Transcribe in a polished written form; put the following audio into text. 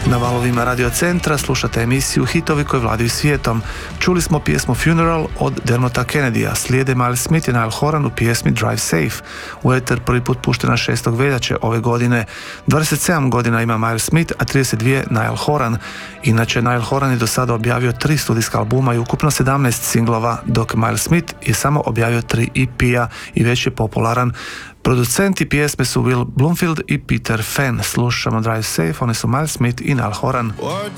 Na valovima Radio Centra slušate emisiju Hitovi koji vladaju svijetom. Čuli smo pjesmu Funeral od Dermota Kennedya, slijede Miles Smith i Niall Horan u pjesmi Drive Safe. U eter prvi put puštena 6. veljače ove godine. 27 godina ima Miles Smith, a 32 Niall Horan. Inače, Niall Horan je do sada objavio 3 studijska albuma i ukupno 17 singlova, dok Miles Smith je samo objavio 3 EP-a i već je popularan. Producenti pjesme su Will Bloomfield i Peter Fenn. Slušamo Drive Safe, oni su Miles Smith i Niall Horan. What